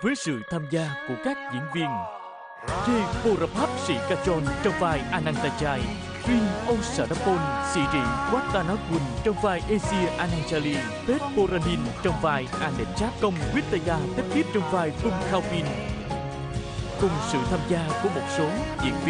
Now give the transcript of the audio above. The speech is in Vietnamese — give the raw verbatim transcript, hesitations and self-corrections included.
với sự tham gia của các diễn viên J. Porapap Sikachon trong vai Anantachai, Rin Osadapon Siri Watanagun trong vai Asia Ananjali, Ted Poranin trong vai Anechap Công Wittaya Tepip trong vai Bum Kaupin, cùng sự tham gia của một số diễn viên